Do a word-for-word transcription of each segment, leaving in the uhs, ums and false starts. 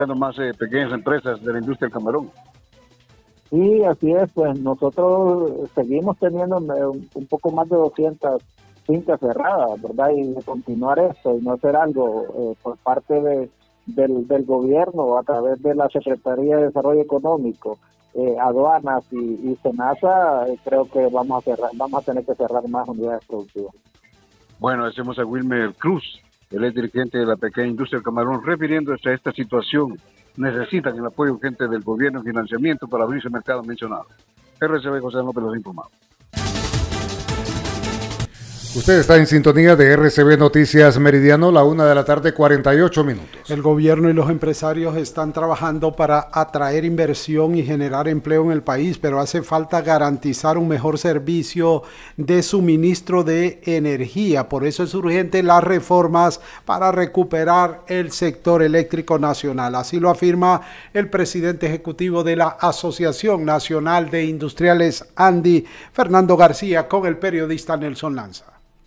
más eh, pequeñas empresas de la industria del camarón. Sí, así es, pues nosotros seguimos teniendo un poco más de doscientas fincas cerradas, ¿verdad? Y de continuar esto y no hacer algo eh, por parte de, del, del gobierno a través de la Secretaría de Desarrollo Económico, eh, aduanas y, y SENASA, eh, creo que vamos a cerrar, vamos a tener que cerrar más unidades productivas. Bueno, hacemos a Wilmer Cruz, él es dirigente de la pequeña industria del camarón, refiriéndose a esta situación. Necesitan el apoyo urgente del gobierno en financiamiento para abrirse el mercado mencionado. R C B José López los informado. Usted está en sintonía de R C B Noticias Meridiano, la una de la tarde, cuarenta y ocho minutos. El gobierno y los empresarios están trabajando para atraer inversión y generar empleo en el país, pero hace falta garantizar un mejor servicio de suministro de energía. Por eso es urgente las reformas para recuperar el sector eléctrico nacional. Así lo afirma el presidente ejecutivo de la Asociación Nacional de Industriales ANDI, Fernando García, con el periodista Nelson Lanza.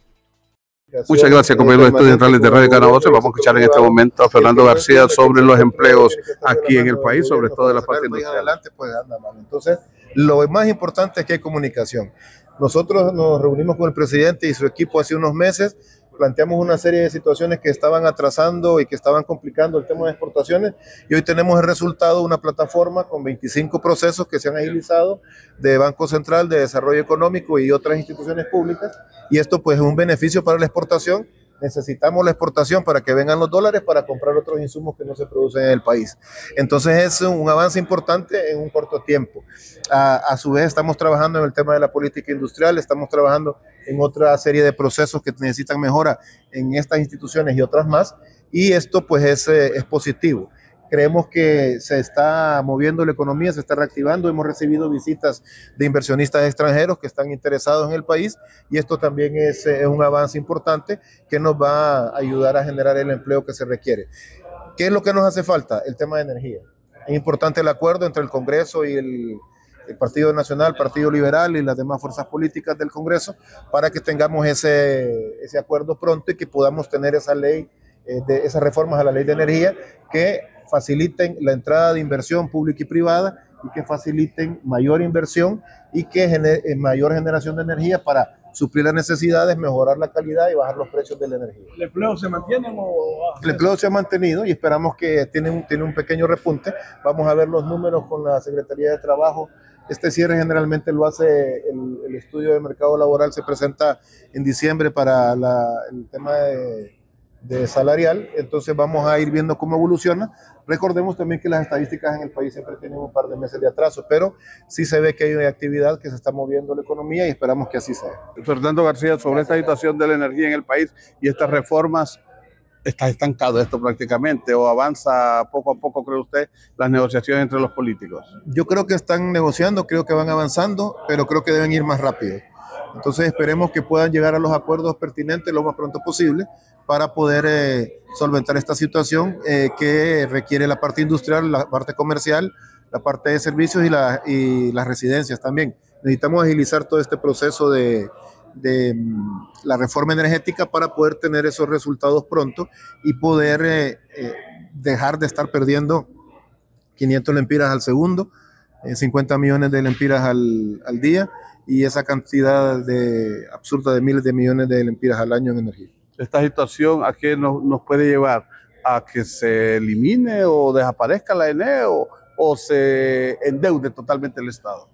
Muchas gracias, compañeros de Estudios Centrales de Radio Canavoce. Vamos a escuchar en este momento a Fernando García sobre los empleos aquí en el país, sobre todo de la parte industrial. Entonces, lo más importante es que hay comunicación. Nosotros nos reunimos con el presidente y su equipo hace unos meses, planteamos una serie de situaciones que estaban atrasando y que estaban complicando el tema de exportaciones, y hoy tenemos el resultado, una plataforma con veinticinco procesos que se han agilizado de Banco Central, de Desarrollo Económico y otras instituciones públicas, y esto pues es un beneficio para la exportación. Necesitamos la exportación para que vengan los dólares para comprar otros insumos que no se producen en el país. Entonces es un avance importante en un corto tiempo. A, a su vez estamos trabajando en el tema de la política industrial, estamos trabajando en otra serie de procesos que necesitan mejora en estas instituciones y otras más, y esto pues es, es positivo. Creemos que se está moviendo la economía, se está reactivando. Hemos recibido visitas de inversionistas extranjeros que están interesados en el país, y esto también es, es un avance importante que nos va a ayudar a generar el empleo que se requiere. ¿Qué es lo que nos hace falta? El tema de energía. Es importante el acuerdo entre el Congreso y el, el Partido Nacional, Partido Liberal y las demás fuerzas políticas del Congreso para que tengamos ese, ese acuerdo pronto y que podamos tener esa ley, eh, de, esas reformas a la ley de energía que faciliten la entrada de inversión pública y privada y que faciliten mayor inversión y que genere mayor generación de energía para suplir las necesidades, mejorar la calidad y bajar los precios de la energía. ¿El empleo se mantiene o...? El empleo se ha mantenido y esperamos que tiene un, tiene un pequeño repunte. Vamos a ver los números con la Secretaría de Trabajo. Este cierre generalmente lo hace el, el estudio de mercado laboral, se presenta en diciembre para la, el tema de, de salarial, entonces vamos a ir viendo cómo evoluciona. Recordemos también que las estadísticas en el país siempre tienen un par de meses de atraso, pero sí se ve que hay actividad, que se está moviendo la economía y esperamos que así sea. Fernando García, sobre esta situación de la energía en el país y estas reformas, ¿está estancado esto prácticamente o avanza poco a poco, cree usted, las negociaciones entre los políticos? Yo creo que están negociando, creo que van avanzando, pero creo que deben ir más rápido. Entonces esperemos que puedan llegar a los acuerdos pertinentes lo más pronto posible para poder eh, solventar esta situación eh, que requiere la parte industrial, la parte comercial, la parte de servicios y, la, y las residencias también. Necesitamos agilizar todo este proceso de, de um, la reforma energética para poder tener esos resultados pronto y poder eh, eh, dejar de estar perdiendo quinientos lempiras al segundo, eh, cincuenta millones de lempiras al, al día y esa cantidad de, absurda de miles de millones de lempiras al año en energía. ¿Esta situación a qué nos, nos puede llevar? ¿A que se elimine o desaparezca la E N E o, o se endeude totalmente el Estado?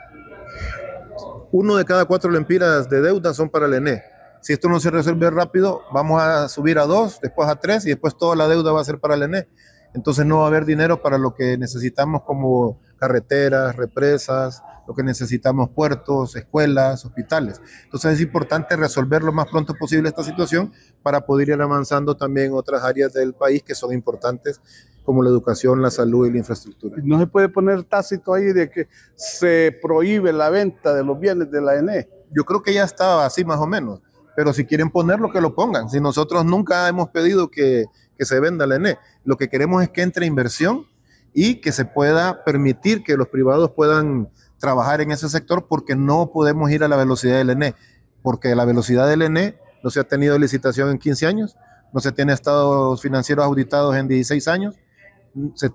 Uno de cada cuatro lempiras de deuda son para la E N E. Si esto no se resuelve rápido, vamos a subir a dos, después a tres y después toda la deuda va a ser para la E N E. Entonces no va a haber dinero para lo que necesitamos como carreteras, represas, lo que necesitamos puertos, escuelas, hospitales. Entonces es importante resolver lo más pronto posible esta situación para poder ir avanzando también en otras áreas del país que son importantes como la educación, la salud y la infraestructura. ¿No se puede poner tácito ahí de que se prohíbe la venta de los bienes de la E N E? Yo creo que ya estaba así más o menos, pero si quieren ponerlo, que lo pongan. Si nosotros nunca hemos pedido que, que se venda la E N E, lo que queremos es que entre inversión y que se pueda permitir que los privados puedan trabajar en ese sector, porque no podemos ir a la velocidad del E N E, porque la velocidad del E N E no se ha tenido licitación en quince años, no se tiene estados financieros auditados en dieciséis años, se